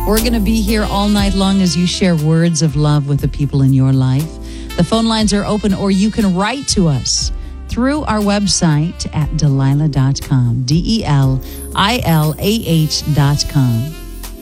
We're going to be here all night long as you share words of love with the people in your life. The phone lines are open, or you can write to us through our website at Delilah.com, DELILAH.com.